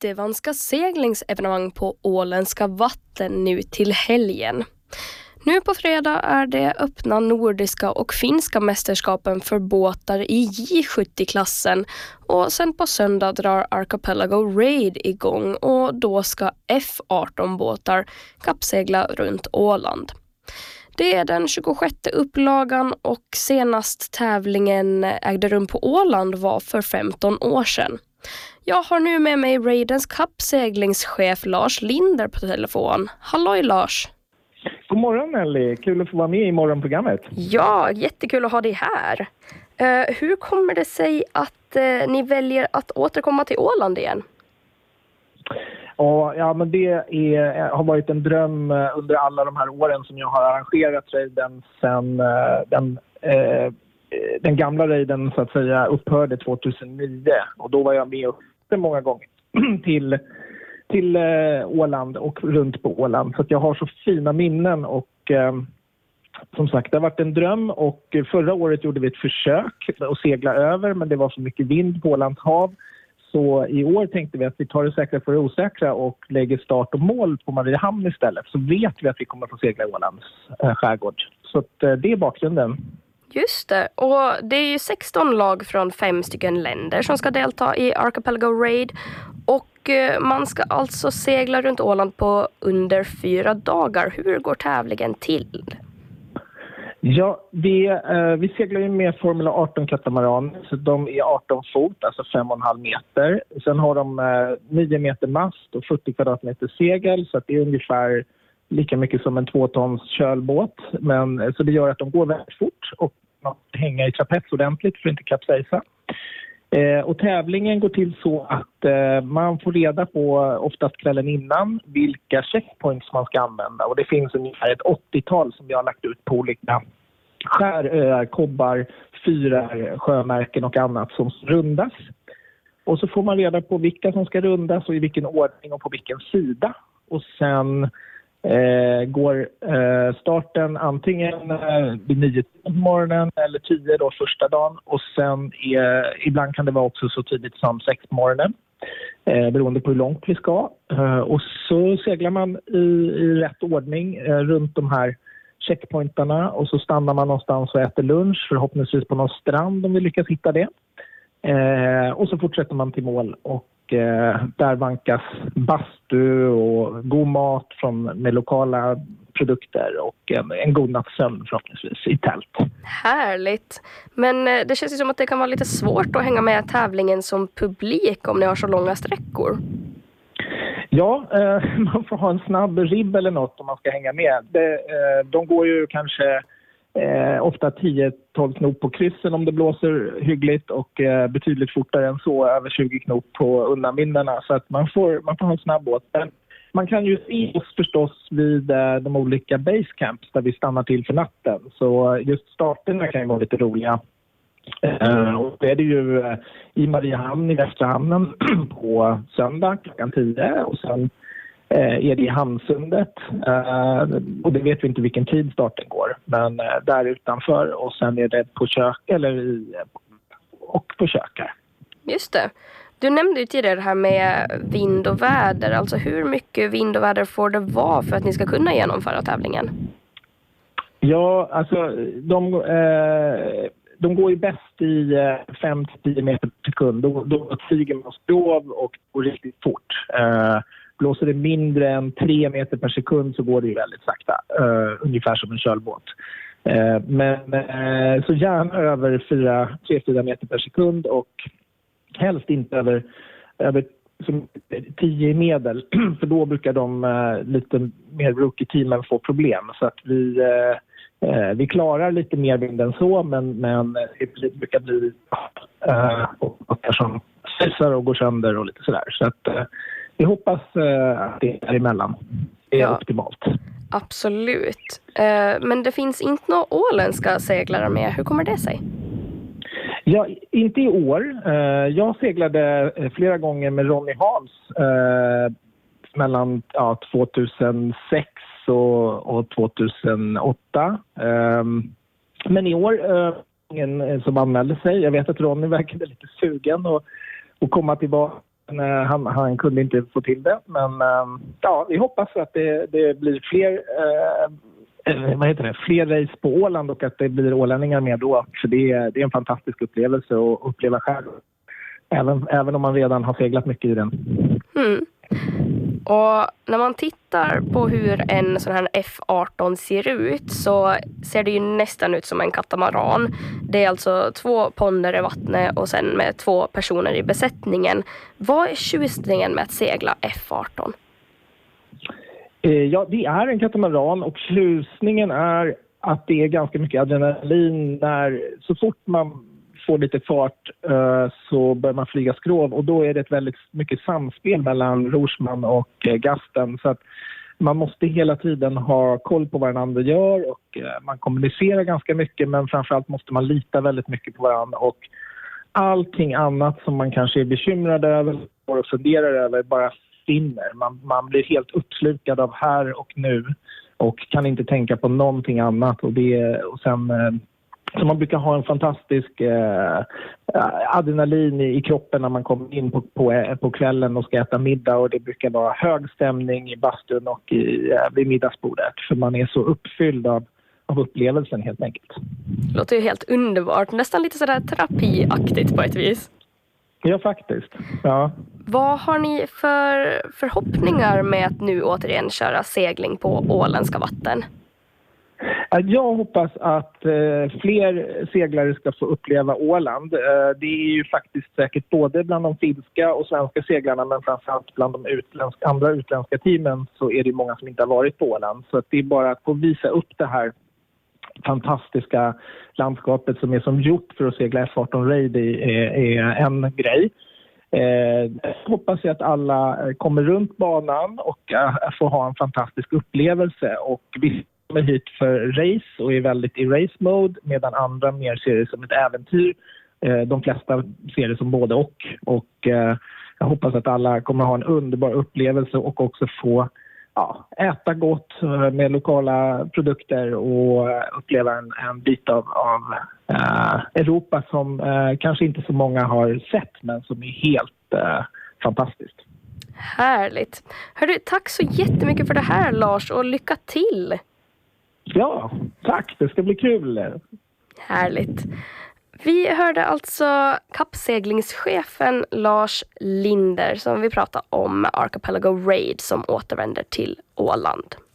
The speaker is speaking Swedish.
jättevanska seglingsevenemang på åländska vatten nu till helgen. Nu på fredag är det öppna nordiska och finska mästerskapen för båtar i J70-klassen och sen på söndag drar Archipelago Raid igång och då ska F18-båtar kappsegla runt Åland. Det är den 26:e upplagan och senast tävlingen ägde rum på Åland var för 15 år sedan. Jag har nu med mig Raidens kappseglingschef Lars Linder på telefon. Halloj Lars! God morgon Ellie, kul att få vara med i morgonprogrammet. Ja, jättekul att ha dig här. Hur kommer det sig att ni väljer att återkomma till Åland igen? Ja, men det har varit en dröm under alla de här åren som jag har arrangerat raiden sen den gamla raiden så att säga upphörde 2009. Och då var jag med många gånger till Åland och runt på Åland. Så att jag har så fina minnen och som sagt det har varit en dröm och förra året gjorde vi ett försök att segla över men det var så mycket vind på Ålands hav. Så i år tänkte vi att vi tar det säkra för det osäkra och lägger start och mål på Mariehamn istället. Så vet vi att vi kommer att få segla i Ålands skärgård. Så att, det är bakgrunden. Just det, och det är ju 16 lag från 5 stycken länder som ska delta i Archipelago Raid. Och man ska alltså segla runt Åland på under 4 dagar. Hur går tävlingen till? Ja, vi seglar ju med Formula 18 katamaran. Så de är 18 fot, alltså 5,5 meter. Sen har de 9 meter mast och 40 kvadratmeter segel. Så att det är ungefär lika mycket som en 2-tons kölbåt. Så det gör att de går väldigt fort och man hänger i trapets ordentligt för att inte kapsejsa. Och tävlingen går till så att man får reda på oftast kvällen innan vilka checkpoints man ska använda. Och det finns ungefär ett 80-tal som vi har lagt ut på olika skäröar, kobbar, fyrar, sjömärken och annat som rundas. Och så får man reda på vilka som ska rundas och i vilken ordning och på vilken sida. Och sen går starten antingen vid 9 på morgonen eller 10 då första dagen och sen ibland kan det vara också så tidigt som 6 på morgonen beroende på hur långt vi ska och så seglar man i rätt ordning runt de här checkpointarna och så stannar man någonstans och äter lunch förhoppningsvis på någon strand om vi lyckas hitta det och så fortsätter man till mål och där vankas bastu och god mat med lokala produkter och en god nattsömn förhoppningsvis i tält. Härligt! Men det känns ju som att det kan vara lite svårt att hänga med tävlingen som publik om ni har så långa sträckor. Ja, man får ha en snabb ribb eller något om man ska hänga med. De går ju kanske ofta 10-12 knop på kryssen om det blåser hyggligt och betydligt fortare än så, över 20 knop på undanvindarna. Så att man får ha en snabb båt. Man kan ju se oss förstås vid de olika basecamps där vi stannar till för natten. Så just starterna kan ju vara lite roliga. Och det är det ju i Mariehamn i Västra hamnen på söndag klockan 10 och sen är det i Hamnsundet och det vet vi inte vilken tid starten går men där utanför och sen är det på kök och på kökar. Just det. Du nämnde ju tidigare det här med vind och väder. Alltså hur mycket vind och väder får det vara för att ni ska kunna genomföra tävlingen? Ja, alltså de går ju bäst i 5-10 meter per sekund. Då stiger man skrov och går riktigt fort. Blåser det mindre än 3 meter per sekund så går det ju väldigt sakta. Ungefär som en kölbåt. Men så gärna över 3-4 meter per sekund och helst inte över 10 i medel. För då brukar de lite mer rookie-teamen få problem. Så att vi klarar lite mer vind än så men det brukar bli båtar som stressar och går sönder och lite sådär. Så att vi hoppas att det är emellan. Det är optimalt. Absolut. Men det finns inte några åländska seglare med. Hur kommer det sig? Ja, inte i år. Jag seglade flera gånger med Ronny Hals mellan 2006 och 2008. Men i år ingen som anmälde sig. Jag vet att Ronny verkade lite sugen och komma tillbaka Han kunde inte få till det. Men ja, vi hoppas att det blir fler race på Åland och att det blir ålänningar med då. För det är en fantastisk upplevelse att uppleva skärgården. Även om man redan har seglat mycket i den. Mm. Och när man tittar på hur en sån här F18 ser ut så ser det ju nästan ut som en katamaran. Det är alltså 2 ponder i vattnet och sen med 2 personer i besättningen. Vad är tjusningen med att segla F18? Ja, det är en katamaran och tjusningen är att det är ganska mycket adrenalin. Så fort man får lite fart så börjar man flyga skrov och då är det ett väldigt mycket samspel mellan rorsman och gasten. Så att man måste hela tiden ha koll på vad den andra gör och man kommunicerar ganska mycket, men framförallt måste man lita väldigt mycket på varandra och allting annat som man kanske är bekymrad över och funderar över bara finner. Man blir helt uppslukad av här och nu och kan inte tänka på någonting annat så man brukar ha en fantastisk adrenalin i kroppen när man kommer in på kvällen och ska äta middag, och det brukar vara hög stämning i bastun och vid middagsbordet för man är så uppfylld av upplevelsen helt enkelt. Det låter ju helt underbart, nästan lite sådär terapiaktigt på ett vis. Ja, faktiskt. Ja. Vad har ni för förhoppningar med att nu återigen köra segling på åländska vatten? Jag hoppas att fler seglare ska få uppleva Åland. Det är ju faktiskt säkert både bland de finska och svenska seglarna, men framförallt bland de andra utländska teamen så är det många som inte har varit på Åland. Så att det är bara att få visa upp det här fantastiska landskapet som är som gjort för att segla F18 Raid är en grej. Jag hoppas att alla kommer runt banan och får ha en fantastisk upplevelse, och vi kommer hit för race och är väldigt i race mode, medan andra mer ser det som ett äventyr. De flesta ser det som både och jag hoppas att alla kommer ha en underbar upplevelse och också få äta gott med lokala produkter och uppleva en bit av Europa som kanske inte så många har sett, men som är helt fantastiskt. Härligt. Hörru, tack så jättemycket för det här, Lars, och lycka till! Ja, tack. Det ska bli kul. Härligt. Vi hörde alltså kappseglingschefen Lars Linder som vi pratade om Archipelago Raid som återvänder till Åland.